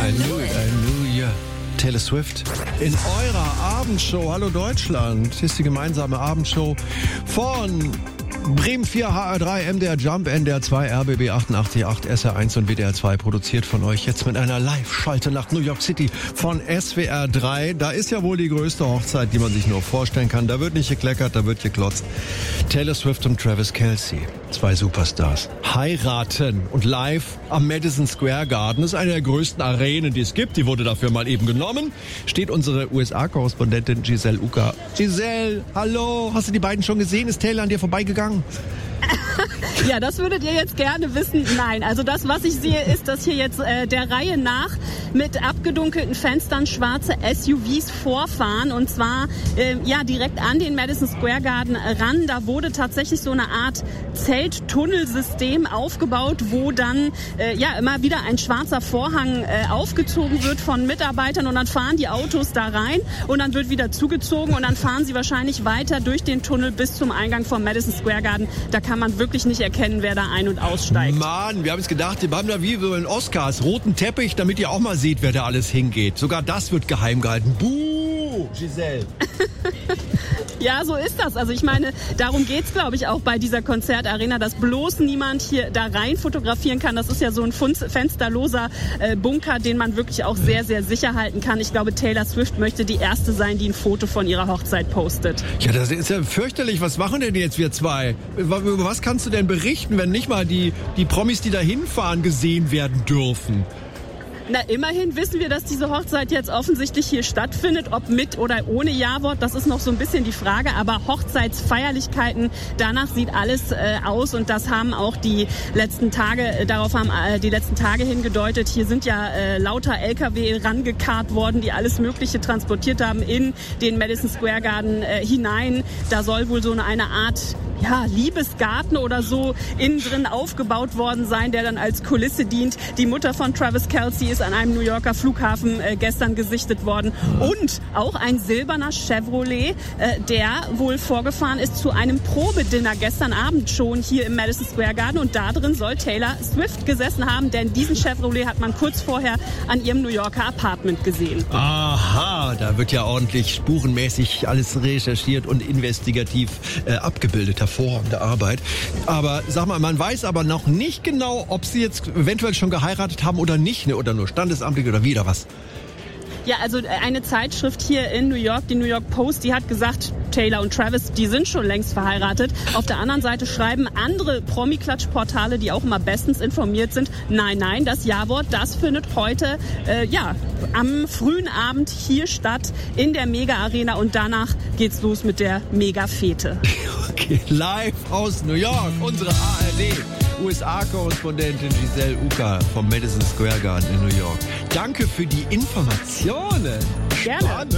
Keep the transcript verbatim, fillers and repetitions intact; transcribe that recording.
I knew it, I knew you. Taylor Swift in eurer Abendshow. Hallo Deutschland. Hier ist die gemeinsame Abendshow von Bremen vier, H R drei, M D R Jump, N D R zwei, R B B achtundachtzig Komma acht, S R eins und W D R zwei, produziert von euch jetzt mit einer Live-Schalte nach New York City von S W R drei. Da ist ja wohl die größte Hochzeit, die man sich nur vorstellen kann. Da wird nicht gekleckert, da wird geklotzt. Taylor Swift und Travis Kelce, zwei Superstars, heiraten und live am Madison Square Garden. Das ist eine der größten Arenen, die es gibt. Die wurde dafür mal eben genommen. Steht unsere U S A-Korrespondentin Giselle Uka. Giselle, hallo, hast du die beiden schon gesehen? Ist Taylor an dir vorbeigegangen? Ja, das würdet ihr jetzt gerne wissen. Nein, also das, was ich sehe, ist, dass hier jetzt äh, der Reihe nach mit abgedunkelten Fenstern schwarze S U Vs vorfahren. Und zwar äh, ja direkt an den Madison Square Garden ran. Da wurde tatsächlich so eine Art Zelttunnelsystem aufgebaut, wo dann äh, ja immer wieder ein schwarzer Vorhang äh, aufgezogen wird von Mitarbeitern. Und dann fahren die Autos da rein und dann wird wieder zugezogen. Und dann fahren sie wahrscheinlich weiter durch den Tunnel bis zum Eingang vom Madison Square Garden. Da kann man wirklich nicht erkennen, wer da ein- und aussteigt. Mann, wir haben es gedacht, wir haben da wie so in Oscars roten Teppich, damit ihr auch mal seht, wer da alles hingeht. Sogar das wird geheim gehalten. Buh, Giselle. Ja, so ist das. Also ich meine, darum geht's, glaube ich, auch bei dieser Konzertarena, dass bloß niemand hier da rein fotografieren kann. Das ist ja so ein fensterloser äh, Bunker, den man wirklich auch sehr, sehr sicher halten kann. Ich glaube, Taylor Swift möchte die Erste sein, die ein Foto von ihrer Hochzeit postet. Ja, das ist ja fürchterlich. Was machen denn jetzt wir zwei? Über was kannst du denn berichten, wenn nicht mal die, die Promis, die da hinfahren, gesehen werden dürfen? Na, immerhin wissen wir, dass diese Hochzeit jetzt offensichtlich hier stattfindet. Ob mit oder ohne Ja-Wort, das ist noch so ein bisschen die Frage. Aber Hochzeitsfeierlichkeiten, danach sieht alles äh, aus. Und das haben auch die letzten Tage, äh, darauf haben äh, die letzten Tage hingedeutet. Hier sind ja äh, lauter L K W rangekarrt worden, die alles Mögliche transportiert haben in den Madison Square Garden äh, hinein. Da soll wohl so eine, eine Art ja, Liebesgarten oder so innen drin aufgebaut worden sein, der dann als Kulisse dient. Die Mutter von Travis Kelce ist an einem New Yorker Flughafen äh, gestern gesichtet worden. Und auch ein silberner Chevrolet, äh, der wohl vorgefahren ist zu einem Probedinner gestern Abend schon hier im Madison Square Garden. Und da drin soll Taylor Swift gesessen haben, denn diesen Chevrolet hat man kurz vorher an ihrem New Yorker Apartment gesehen. Aha, da wird ja ordentlich spurenmäßig alles recherchiert und investigativ äh, abgebildet. Hervorragende Arbeit. Aber sag mal, man weiß aber noch nicht genau, ob sie jetzt eventuell schon geheiratet haben oder nicht, ne? Oder nur standesamtlich oder wieder was. Ja, also eine Zeitschrift hier in New York, die New York Post, die hat gesagt, Taylor und Travis, die sind schon längst verheiratet. Auf der anderen Seite schreiben andere Promi-Klatsch-Portale, die auch immer bestens informiert sind, nein, nein, das Ja-Wort, das findet heute, äh, ja, am frühen Abend hier statt in der Mega-Arena und danach geht's los mit der Mega-Fete. Okay, live aus New York, unsere A R D. U S A-Korrespondentin Giselle Uka vom Madison Square Garden in New York. Danke für die Informationen. Gerne. Spannend.